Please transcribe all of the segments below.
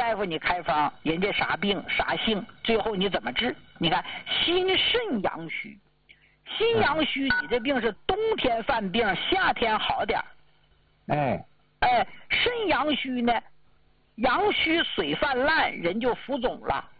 大夫你开方，人家啥病啥性，最后你怎么治？你看心肾阳虚，心阳虚，你这病是冬天犯病，夏天好点。肾阳虚呢，阳虚水泛滥，人就浮肿了。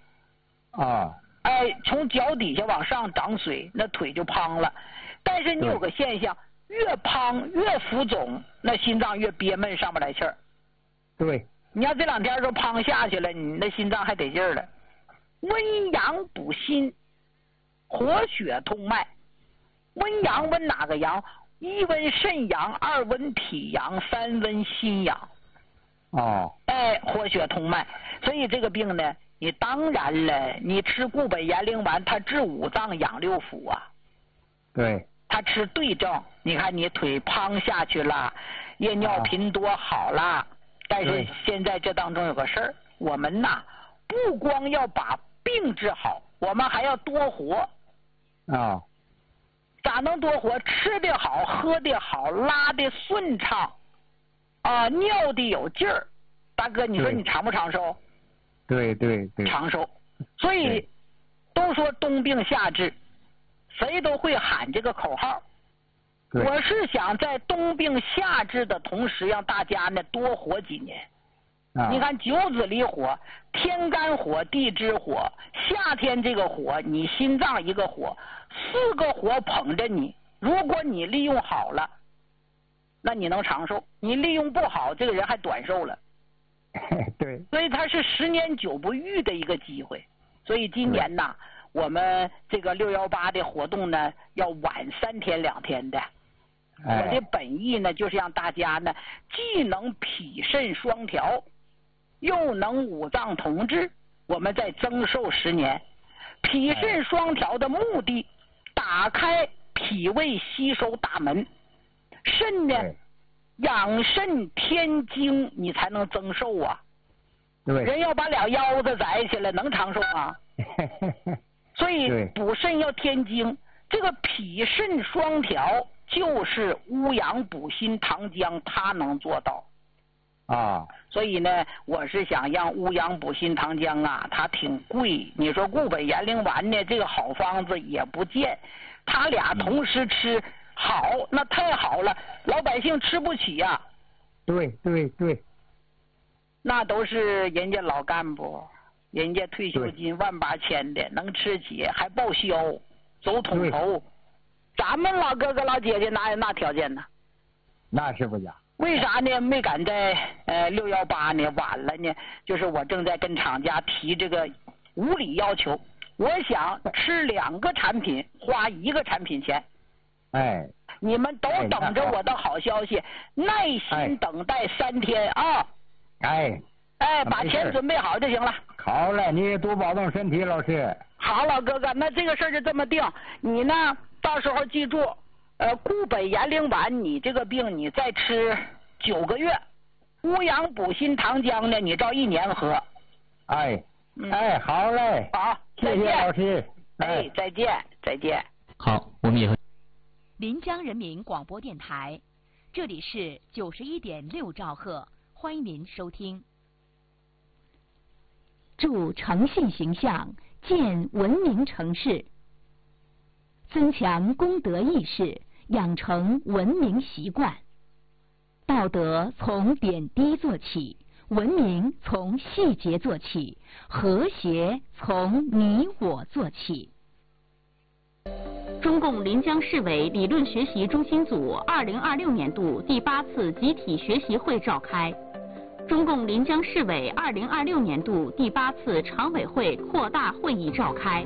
从脚底下往上长水，那腿就胖了。但是你有个现象，越胖越浮肿，那心脏越憋闷，上不来气儿。 对， 你要这两天说胖下去了，你那心脏还得劲儿了。温阳补心，活血通脉。温阳温哪个阳？一温肾阳，二温脾阳，三温心阳。活血通脉。所以这个病呢，你当然了，你吃固本延龄丸，它治五脏养六腑啊。 对， 他吃对症，你看你腿胖下去了，夜尿频多好了。但是现在这当中有个事儿，我们呐不光要把病治好，我们还要多活。咋能多活？吃的好，喝的好，拉的顺畅，尿的有劲儿。大哥，你说你长不长寿？ 对， 长寿。所以都说冬病夏治，谁都会喊这个口号。我是想在冬病夏治的同时，让大家呢多活几年。你看九子里火，天干火，地支火，夏天这个火，你心脏一个火，4个火捧着你。如果你利用好了，那你能长寿；你利用不好，这个人还短寿了。 对， 所以它是10年久不遇的一个机会。所以今年呐，我们这个618的活动呢，要晚3天2天的。我的本意呢，就是让大家呢，既能脾肾双调，又能五脏同治，我们再增寿10年。脾肾双调的目的，打开脾胃吸收大门，肾呢养肾添精，你才能增寿啊。人要把俩腰子摘起来，能长寿吗？所以补肾要添精，这个脾肾双调就是乌阳补心糖浆，它能做到。所以呢，我是想让乌阳补心糖浆啊，它挺贵。你说固本延龄丸呢，这个好方子也不见，他俩同时吃好，那太好了，老百姓吃不起呀。 对， 那都是人家老干部，人家退休金万八千的，能吃起，还报销，走统筹。咱们老哥哥老姐姐哪有那条件呢？ 那是不假。 为啥呢？没赶在618呢？晚了呢？就是我正在跟厂家提这个无理要求，我想吃2个产品，花1个产品钱。你们都等着我的好消息，耐心等待3天啊！把钱准备好就行了。 好嘞，你多保重身体，老师。 好，老哥哥，那这个事儿就这么定。你呢，到时候记住，固本延龄丸，你这个病你再吃9个月，乌阳补心糖浆呢，你照1年喝。 好嘞。 好， 谢谢老师。 再见。 好，我们也会。 临江人民广播电台，这里是91.6兆赫，欢迎您收听。助诚信形象，建文明城市，增强公德意识，养成文明习惯。道德从点滴做起，文明从细节做起，和谐从你我做起。 中共临江市委理论学习中心组2026年度第8次集体学习会召开。中共临江市委2026年度第8次常委会扩大会议召开。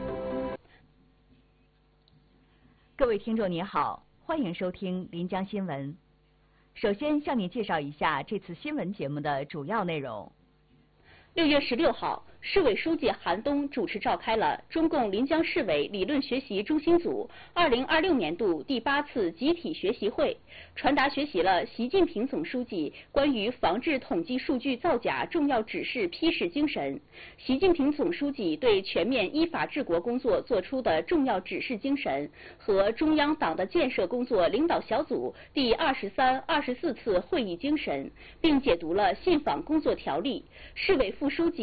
各位听众您好，欢迎收听临江新闻。首先向你介绍一下这次新闻节目的主要内容。 6月16号，市委书记韩东主持召开了中共临江市委理论学习中心组2026年度第8次集体学习会，传达学习了习近平总书记关于防治统计数据造假重要指示批示精神，习近平总书记对全面依法治国工作作出的重要指示精神和中央党的建设工作领导小组第23、24次会议精神，并解读了信访工作条例。市委副书记